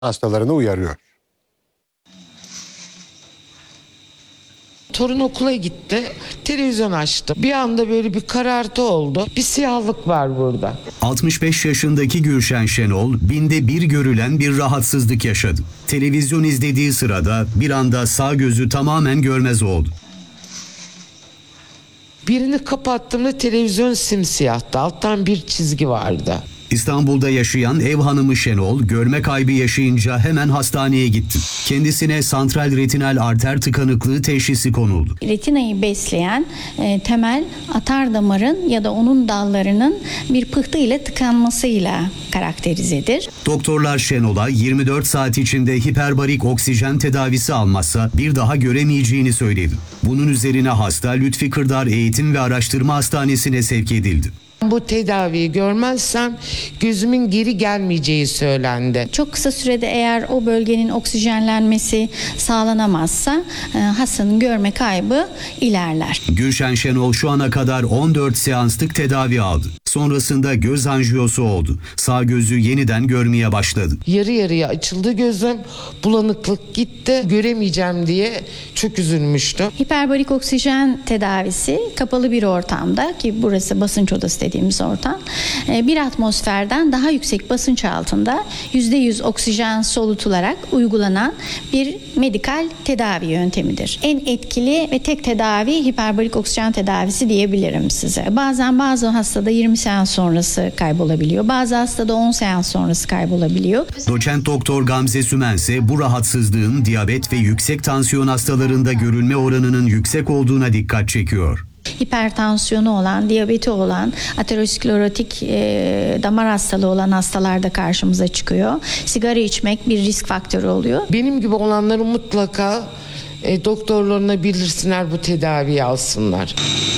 hastalarını uyarıyor. Torun okula gitti, televizyon açtı. Bir anda böyle bir karartı oldu. Bir siyahlık var burada. 65 yaşındaki Gülşen Şenol, binde bir görülen bir rahatsızlık yaşadı. Televizyon izlediği sırada bir anda sağ gözü tamamen görmez oldu. Birini kapattığımda televizyon simsiyahtı. Alttan bir çizgi vardı. İstanbul'da yaşayan ev hanımı Şenol, görme kaybı yaşayınca hemen hastaneye gitti. Kendisine santral retinal arter tıkanıklığı teşhisi konuldu. Retinayı besleyen temel atar damarın ya da onun dallarının bir pıhtı ile tıkanmasıyla karakterizedir. Doktorlar Şenol'a 24 saat içinde hiperbarik oksijen tedavisi almazsa bir daha göremeyeceğini söyledi. Bunun üzerine hasta Lütfi Kırdar Eğitim ve Araştırma Hastanesi'ne sevk edildi. Bu tedaviyi görmezsem gözümün geri gelmeyeceği söylendi. Çok kısa sürede eğer o bölgenin oksijenlenmesi sağlanamazsa hastanın görme kaybı ilerler. Gülşen Şenol şu ana kadar 14 seanslık tedavi aldı. Sonrasında göz anjiyosu oldu. Sağ gözü yeniden görmeye başladı. Yarı yarıya açıldı gözüm, bulanıklık gitti, göremeyeceğim diye çok üzülmüştüm. Hiperbarik oksijen tedavisi kapalı bir ortamda, ki burası basınç odası dediğimiz ortam, bir atmosferden daha yüksek basınç altında %100 oksijen solutularak uygulanan bir medikal tedavi yöntemidir. En etkili ve tek tedavi hiperbarik oksijen tedavisi diyebilirim size. Bazen bazı hastada 20 seans sonrası kaybolabiliyor. Bazı hastada 10 seans sonrası kaybolabiliyor. Doçent Doktor Gamze Sümen ise bu rahatsızlığın diyabet ve yüksek tansiyon hastalarında görülme oranının yüksek olduğuna dikkat çekiyor. Hipertansiyonu olan, diyabeti olan, aterosklerotik damar hastalığı olan hastalarda karşımıza çıkıyor. Sigara içmek bir risk faktörü oluyor. Benim gibi olanları mutlaka doktorlarına bildirsinler, bu tedaviyi alsınlar.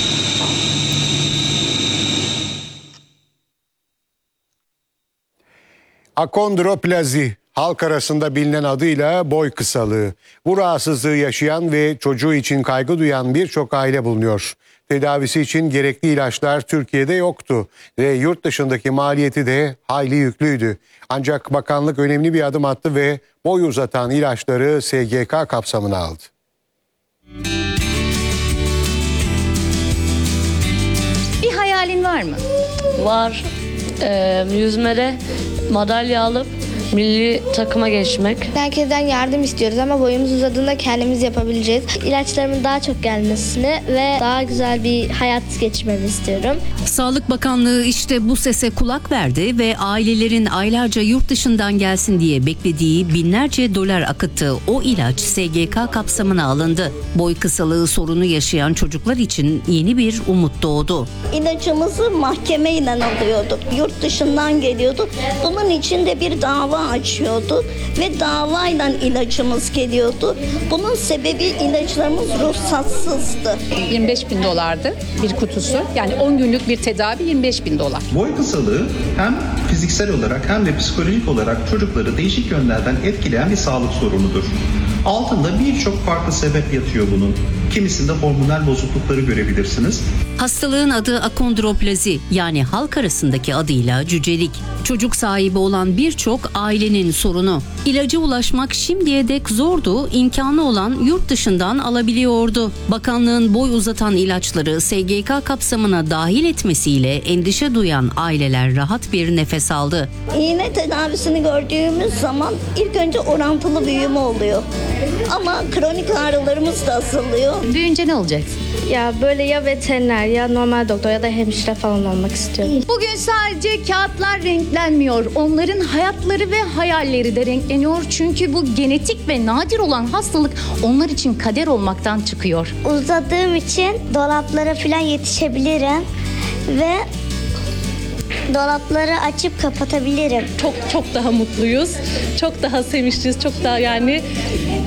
Akondroplazi, halk arasında bilinen adıyla boy kısalığı. Bu rahatsızlığı yaşayan ve çocuğu için kaygı duyan birçok aile bulunuyor. Tedavisi için gerekli ilaçlar Türkiye'de yoktu ve yurt dışındaki maliyeti de hayli yüklüydü. Ancak bakanlık önemli bir adım attı ve boy uzatan ilaçları SGK kapsamına aldı. Bir hayalin var mı? Var. Yüzmede madalya alıp milli takıma geçmek. Herkesten yardım istiyoruz ama boyumuz uzadığında kendimiz yapabileceğiz. İlaçlarımın daha çok gelmesini ve daha güzel bir hayat geçirmemi istiyorum. Sağlık Bakanlığı işte bu sese kulak verdi ve ailelerin aylarca yurt dışından gelsin diye beklediği binlerce dolar akıttığı o ilaç SGK kapsamına alındı. Boy kısalığı sorunu yaşayan çocuklar için yeni bir umut doğdu. İlacımızı mahkemeyle alıyorduk. Yurt dışından geliyordu. Bunun için de bir dava açıyordu ve davayla ilacımız geliyordu. Bunun sebebi ilaçlarımız ruhsatsızdı. 25.000 dolardı bir kutusu. Yani 10 günlük bir tedavi 25.000 dolar. Boy kısalığı hem fiziksel olarak hem de psikolojik olarak çocukları değişik yönlerden etkileyen bir sağlık sorunudur. Altında birçok farklı sebep yatıyor bunun. Kimisinde hormonal bozuklukları görebilirsiniz. Hastalığın adı akondroplazi, yani halk arasındaki adıyla cücelik. Çocuk sahibi olan birçok ailenin sorunu. İlaca ulaşmak şimdiye dek zordu, imkanı olan yurt dışından alabiliyordu. Bakanlığın boy uzatan ilaçları SGK kapsamına dahil etmesiyle endişe duyan aileler rahat bir nefes aldı. İğne tedavisini gördüğümüz zaman ilk önce orantılı büyüme oluyor. Ama kronik ağrılarımız da azalıyor. Büyüyünce ne olacaksın? Ya böyle ya veteriner ya normal doktor ya da hemşire falan olmak istiyorum. Bugün sadece kağıtlar renklenmiyor. Onların hayatları ve hayalleri de renkleniyor. Çünkü bu genetik ve nadir olan hastalık onlar için kader olmaktan çıkıyor. Uzadığım için dolaplara falan yetişebilirim ve dolapları açıp kapatabilirim. Çok daha mutluyuz. Çok daha sevinçliyiz. Çok daha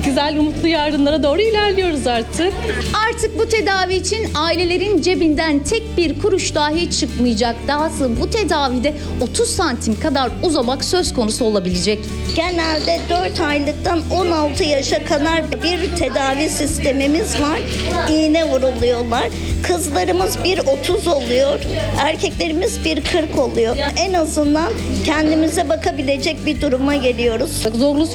güzel, umutlu yarınlara doğru ilerliyoruz artık. Artık bu tedavi için ailelerin cebinden tek bir kuruş dahi çıkmayacak. Dahası bu tedavide 30 santim kadar uzamak söz konusu olabilecek. Genelde 4 aylıktan 16 yaşa kadar bir tedavi sistemimiz var. İğne vuruluyorlar. Kızlarımız 1.30 oluyor. Erkeklerimiz 1.40 oluyor. En azından kendimize bakabilecek bir duruma geliyoruz. Zorlu